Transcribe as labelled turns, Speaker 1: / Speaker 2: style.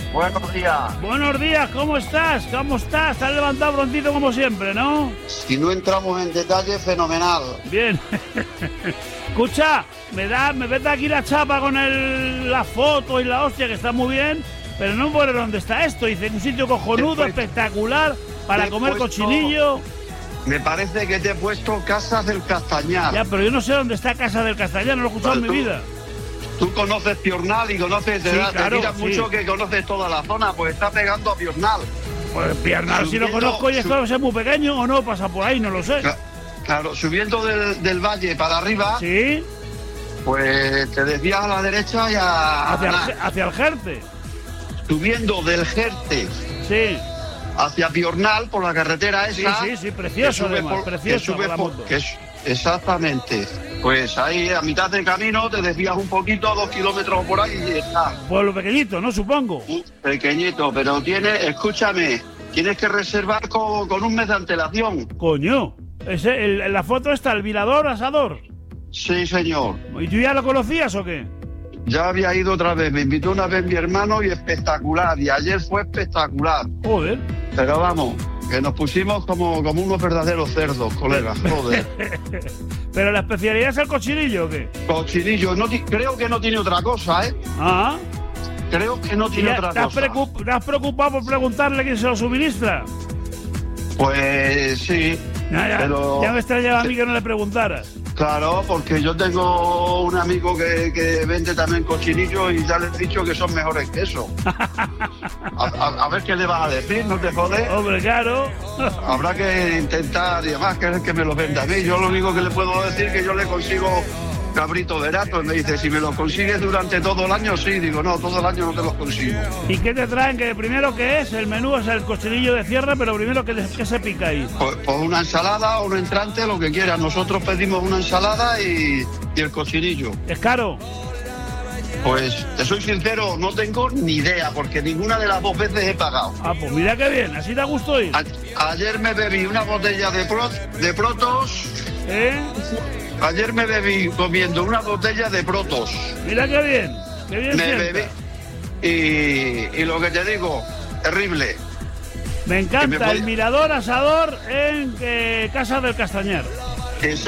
Speaker 1: Buenos días.
Speaker 2: Buenos días, ¿cómo estás? ¿Cómo estás? Te has levantado prontito como siempre, ¿no?
Speaker 1: Si no entramos en detalle, fenomenal.
Speaker 2: Bien. Escucha, me vete aquí la chapa con la foto y la hostia, que está muy bien, pero no pone dónde está esto. Dice, un sitio cojonudo, espectacular, para comer cochinillo.
Speaker 1: Me parece que te he puesto Casas del Castañar.
Speaker 2: Ya, pero yo no sé dónde está Casa del Castañar, no lo he escuchado en mi vida.
Speaker 1: Tú conoces Piornal y conoces,
Speaker 2: Sí, claro,
Speaker 1: te miras mucho que conoces toda la zona, pues está pegando a Piornal.
Speaker 2: Pues Piornal, si lo conozco y es que es muy pequeño o no, pasa por ahí, no lo sé.
Speaker 1: Claro, subiendo del valle para arriba,
Speaker 2: sí,
Speaker 1: pues te desvías a la derecha y
Speaker 2: hacia el Jerte.
Speaker 1: Subiendo del Jerte.
Speaker 2: Sí.
Speaker 1: Hacia Piornal por la carretera esa.
Speaker 2: Sí, precioso, además, precioso la moto.
Speaker 1: Exactamente. Pues ahí a mitad del camino te desvías un poquito, 2 kilómetros por ahí y está.
Speaker 2: Pueblo pequeñito, ¿no? Supongo.
Speaker 1: Pequeñito, pero escúchame, tienes que reservar con un mes de antelación.
Speaker 2: Coño, en la foto está el Mirador Asador.
Speaker 1: Sí, señor.
Speaker 2: ¿Y tú ya lo conocías o qué?
Speaker 1: Ya había ido otra vez, me invitó una vez mi hermano y espectacular, y ayer fue espectacular.
Speaker 2: Joder.
Speaker 1: Pero vamos, que nos pusimos como unos verdaderos cerdos, colegas, joder.
Speaker 2: ¿Pero la especialidad es el cochinillo o qué?
Speaker 1: Cochinillo, creo que no tiene otra cosa, ¿eh?
Speaker 2: Ah.
Speaker 1: Creo que no tiene otra cosa.
Speaker 2: ¿Te has preocupado por preguntarle quién se lo suministra?
Speaker 1: Pues sí.
Speaker 2: Ya me extrañaba a mí que no le preguntaras.
Speaker 1: Claro, porque yo tengo un amigo que vende también cochinillos y ya le he dicho que son mejores que eso. A ver qué le vas a decir, no te jodes.
Speaker 2: Hombre, claro.
Speaker 1: Habrá que intentar y además que es el que me lo venda a mí. Yo lo único que le puedo decir es que yo le consigo cabrito de rato. Y me dice, si me lo consigues durante todo el año, sí. Digo, no, todo el año no te los consigo.
Speaker 2: ¿Y qué te traen? Que primero, ¿qué es? El menú es el cochinillo de cierre, pero primero, ¿qué se pica ahí?
Speaker 1: Pues una ensalada o un entrante, lo que quieras. Nosotros pedimos una ensalada y el cochinillo.
Speaker 2: ¿Es caro?
Speaker 1: Pues, te soy sincero, no tengo ni idea, porque ninguna de las dos veces he pagado.
Speaker 2: Ah, pues mira qué bien, así da gusto ir.
Speaker 1: Ayer me bebí una botella de Protos.
Speaker 2: ¿Eh?
Speaker 1: Ayer me bebí comiendo una botella de Protos.
Speaker 2: Mira qué bien
Speaker 1: me bebí. Y lo que te digo, terrible.
Speaker 2: Me encanta el Mirador Asador en Casa del Castañar.